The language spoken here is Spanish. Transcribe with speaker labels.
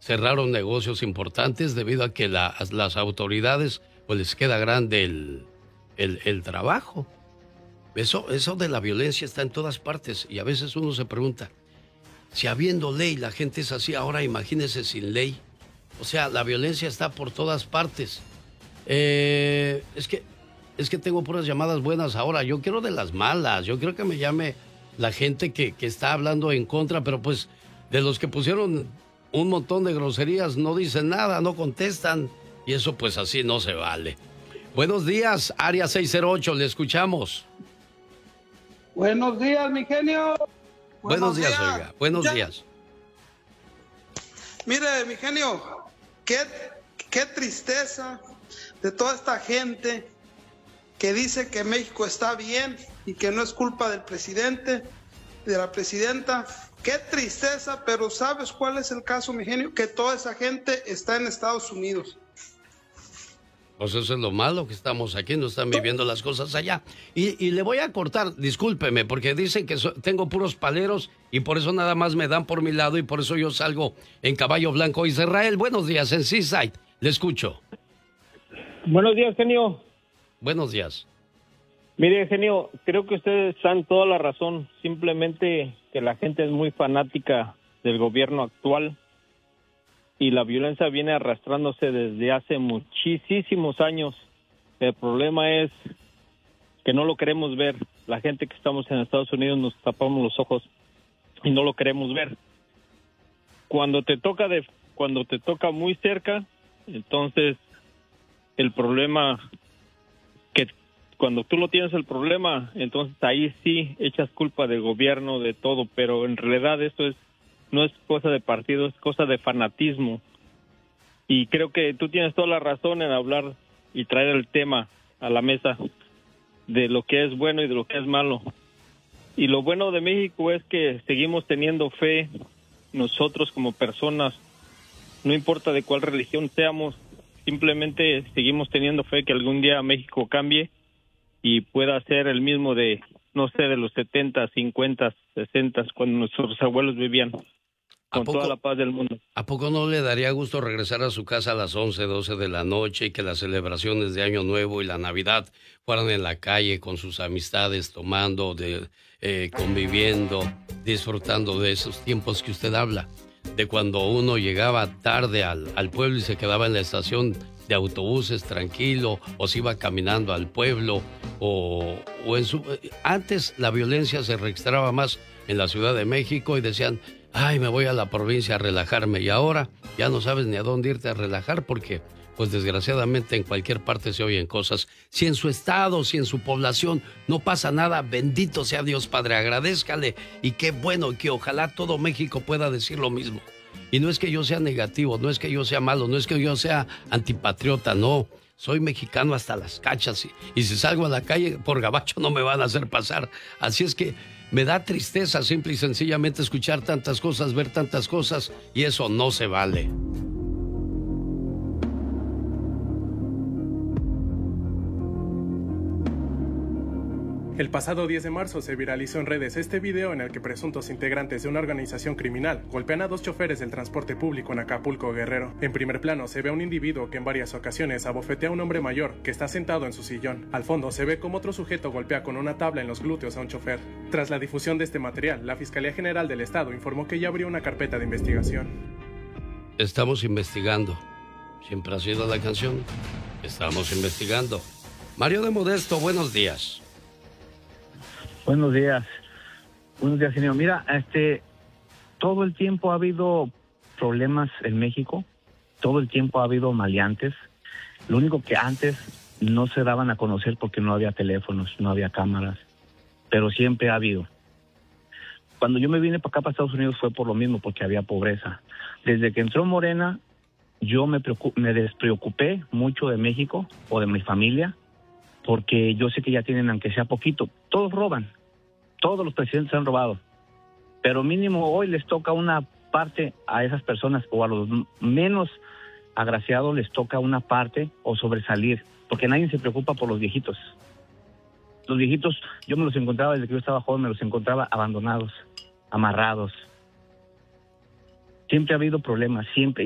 Speaker 1: cerraron negocios importantes debido a que las autoridades pues les queda grande el trabajo. Eso de la violencia está en todas partes y a veces uno se pregunta, si habiendo ley la gente es así, ahora imagínese sin ley. O sea, la violencia está por todas partes. Es que tengo puras llamadas buenas ahora. Yo quiero de las malas. Yo quiero que me llame la gente que está hablando en contra, pero pues de los que pusieron un montón de groserías no dicen nada, no contestan. Y eso pues así no se vale. Buenos días, Área 608, le escuchamos.
Speaker 2: Buenos días, mi genio.
Speaker 1: Buenos días, oiga. Buenos días.
Speaker 2: Mire, mi genio, qué tristeza de toda esta gente que dice que México está bien y que no es culpa del presidente, de la presidenta. Qué tristeza, pero ¿sabes cuál es el caso, mi genio? Que toda esa gente está en Estados Unidos.
Speaker 1: Pues eso es lo malo, que estamos aquí, no están viviendo las cosas allá. Y le voy a cortar, discúlpeme, porque dicen que tengo puros paleros y por eso nada más me dan por mi lado y por eso yo salgo en caballo blanco. Israel, buenos días, en Seaside, le escucho.
Speaker 3: Buenos días, genio.
Speaker 1: Buenos días.
Speaker 3: Mire, genio, creo que ustedes están toda la razón. Simplemente que la gente es muy fanática del gobierno actual y la violencia viene arrastrándose desde hace muchísimos años. El problema es que no lo queremos ver. La gente que estamos en Estados Unidos nos tapamos los ojos y no lo queremos ver. Cuando te toca muy cerca, entonces el problema, que cuando tú lo tienes el problema, entonces ahí sí echas culpa del gobierno, de todo, pero en realidad esto no es cosa de partido, es cosa de fanatismo. Y creo que tú tienes toda la razón en hablar y traer el tema a la mesa de lo que es bueno y de lo que es malo. Y lo bueno de México es que seguimos teniendo fe nosotros como personas, no importa de cuál religión seamos, simplemente seguimos teniendo fe que algún día México cambie y pueda ser el mismo de, no sé, de los 70, 50, 60, cuando nuestros abuelos vivían con toda la paz del mundo.
Speaker 1: ¿A poco no le daría gusto regresar a su casa a las 11, 12 de la noche y que las celebraciones de Año Nuevo y la Navidad fueran en la calle con sus amistades, tomando, conviviendo, disfrutando de esos tiempos que usted habla? De cuando uno llegaba tarde al pueblo y se quedaba en la estación de autobuses tranquilo, o se iba caminando al pueblo, antes la violencia se registraba más en la Ciudad de México y decían, ay, me voy a la provincia a relajarme, y ahora ya no sabes ni a dónde irte a relajar porque, pues desgraciadamente en cualquier parte se oyen cosas. Si en su estado, si en su población no pasa nada, bendito sea Dios Padre, agradézcale, y qué bueno, que ojalá todo México pueda decir lo mismo. Y no es que yo sea negativo, no es que yo sea malo, no es que yo sea antipatriota, no. Soy mexicano hasta las cachas y si salgo a la calle por gabacho no me van a hacer pasar. Así es que me da tristeza simple y sencillamente escuchar tantas cosas, ver tantas cosas, y eso no se vale.
Speaker 4: El pasado 10 de marzo se viralizó en redes este video en el que presuntos integrantes de una organización criminal golpean a 2 choferes del transporte público en Acapulco, Guerrero. En primer plano se ve a un individuo que en varias ocasiones abofetea a un hombre mayor que está sentado en su sillón. Al fondo se ve como otro sujeto golpea con una tabla en los glúteos a un chofer. Tras la difusión de este material, la Fiscalía General del Estado informó que ya abrió una carpeta de investigación.
Speaker 1: Estamos investigando. Siempre ha sido la canción. Estamos investigando. Mario de Modesto, buenos días.
Speaker 5: Buenos días, señor. Mira, todo el tiempo ha habido problemas en México, todo el tiempo ha habido maleantes. Lo único que antes no se daban a conocer porque no había teléfonos, no había cámaras, pero siempre ha habido. Cuando yo me vine para acá, para Estados Unidos, fue por lo mismo, porque había pobreza. Desde que entró Morena, yo me despreocupé mucho de México o de mi familia, porque yo sé que ya tienen, aunque sea poquito, todos roban. Todos los presidentes han robado, pero mínimo hoy les toca una parte a esas personas, o a los menos agraciados les toca una parte o sobresalir, porque nadie se preocupa por los viejitos. Los viejitos, yo me los encontraba desde que yo estaba joven, me los encontraba abandonados, amarrados. Siempre ha habido problemas, siempre.